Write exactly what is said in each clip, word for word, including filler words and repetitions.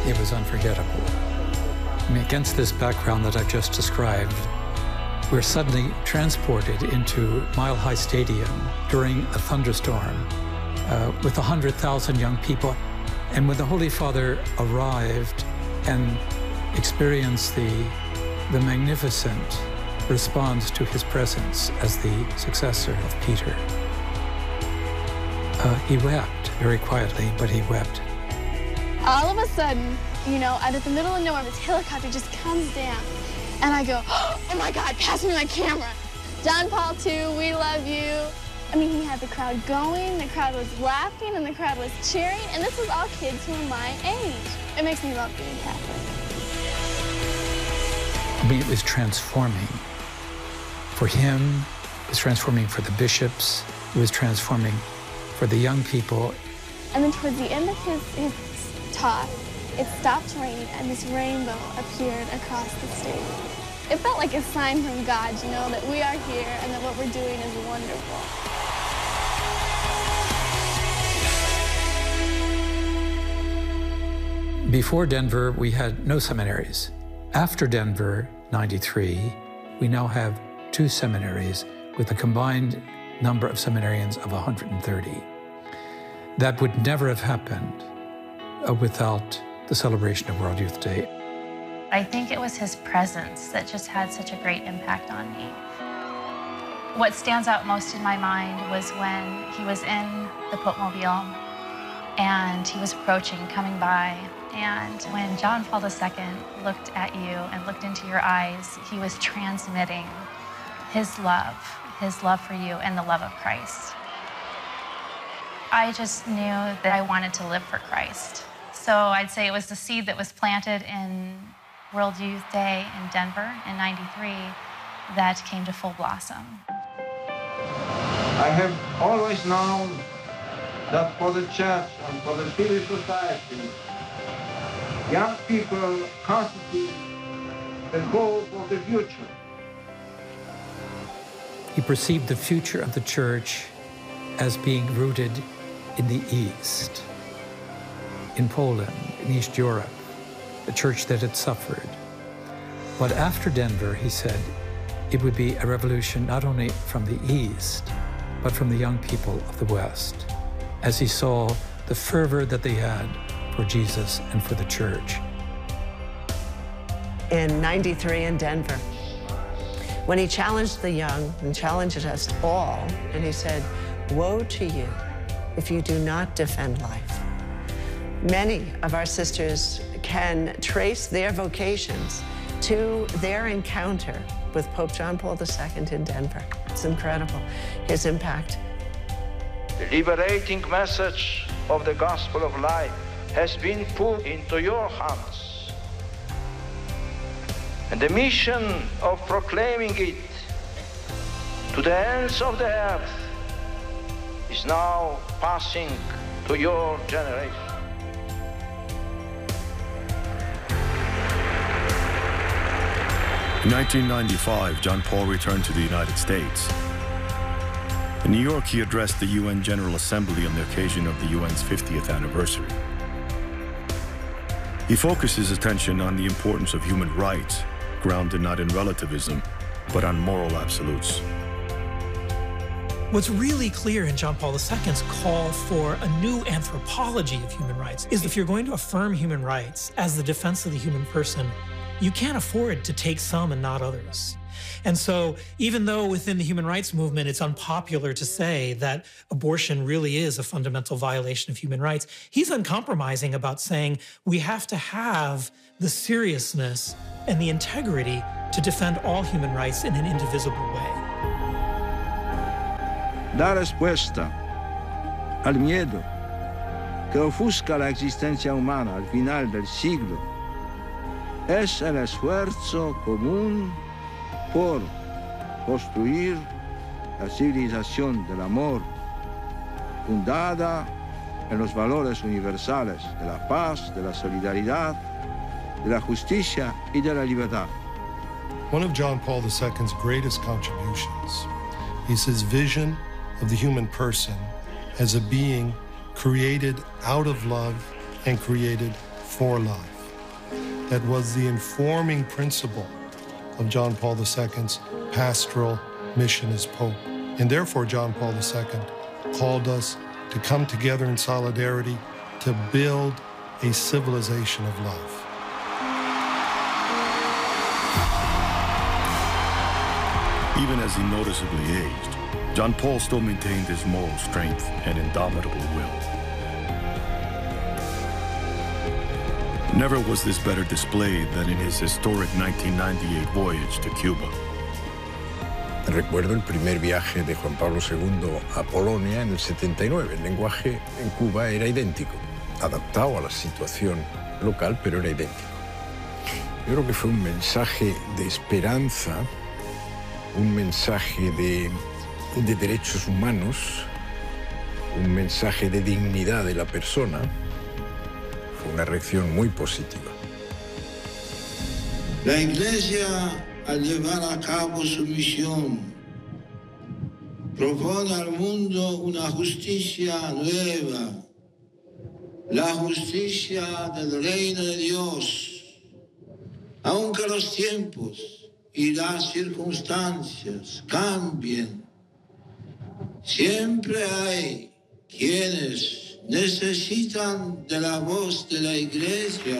it was unforgettable. I mean, against this background that I've just described, we're suddenly transported into Mile High Stadium during a thunderstorm uh, with one hundred thousand young people. And when the Holy Father arrived and experienced the, the magnificent response to his presence as the successor of Peter, uh, he wept very quietly, but he wept. All of a sudden, you know, out of the middle of nowhere, this helicopter just comes down. And I go, oh my God, pass me my camera. John Paul the Second, we love you. I mean, he had the crowd going, the crowd was laughing, and the crowd was cheering, and this was all kids who were my age. It makes me love being Catholic. I mean, it was transforming. For him, it was transforming for the bishops, it was transforming for the young people. And then towards the end of his, his talk, it stopped raining, and this rainbow appeared across the stage. It felt like a sign from God, you know, that we are here and that what we're doing is wonderful. Before Denver, we had no seminaries. After Denver, ninety-three, we now have two seminaries with a combined number of seminarians of one hundred thirty. That would never have happened uh, without the celebration of World Youth Day. I think it was his presence that just had such a great impact on me. What stands out most in my mind was when he was in the Pope Mobile and he was approaching, coming by, and when John Paul the Second looked at you and looked into your eyes, he was transmitting his love, his love for you and the love of Christ. I just knew that I wanted to live for Christ. So I'd say it was the seed that was planted in World Youth Day in Denver in ninety-three that came to full blossom. I have always known that for the church and for the civil society, young people constitute the hope of the future. He perceived the future of the church as being rooted in the East, in Poland, in East Europe, a church that had suffered. But after Denver, he said, it would be a revolution not only from the East, but from the young people of the West, as he saw the fervor that they had for Jesus and for the church. In ninety-three in Denver, when he challenged the young and challenged us all, and he said, woe to you if you do not defend life. Many of our sisters can trace their vocations to their encounter with Pope John Paul the Second in Denver. It's incredible, his impact. The liberating message of the gospel of life has been put into your hands. And the mission of proclaiming it to the ends of the earth is now passing to your generation. In nineteen ninety-five, John Paul returned to the United States. In New York, he addressed the U N General Assembly on the occasion of the U N's fiftieth anniversary. He focused his attention on the importance of human rights, grounded not in relativism, but on moral absolutes. What's really clear in John Paul the Second's call for a new anthropology of human rights is if you're going to affirm human rights as the defense of the human person, you can't afford to take some and not others. And so even though within the human rights movement it's unpopular to say that abortion really is a fundamental violation of human rights, he's uncompromising about saying we have to have the seriousness and the integrity to defend all human rights in an indivisible way. Da respuesta al miedo que ofusca la existencia humana al final del siglo es el esfuerzo común por construir la civilización del amor, fundada en los valores universales de la paz, de la solidaridad, de la justicia y de la libertad. One of John Paul the Second's greatest contributions is his vision of the human person as a being created out of love and created for love. that was the informing principle of John Paul the Second's pastoral mission as Pope. And therefore, John Paul the Second called us to come together in solidarity to build a civilization of love. Even as he noticeably aged, John Paul still maintained his moral strength and indomitable will. Never was this better displayed than in his historic nineteen ninety-eight voyage to Cuba. Recuerdo el primer viaje de Juan Pablo segundo a Polonia en el setenta y nueve. El lenguaje en Cuba era idéntico, adaptado a la situación local, pero era idéntico. Yo creo que fue un mensaje de esperanza, un mensaje de, de derechos humanos, un mensaje de dignidad de la persona. Fue una reacción muy positiva. La Iglesia, al llevar a cabo su misión, propone al mundo una justicia nueva, la justicia del reino de Dios. Aunque los tiempos y las circunstancias cambien, siempre hay quienes necesitan de la voz de la Iglesia.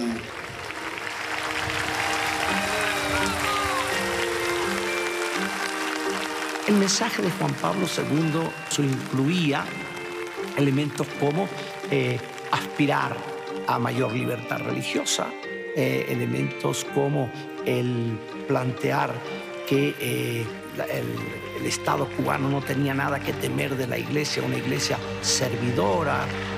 El mensaje de Juan Pablo segundo incluía elementos como eh, aspirar a mayor libertad religiosa, eh, elementos como el plantear que eh, el, el Estado cubano no tenía nada que temer de la Iglesia, una Iglesia servidora,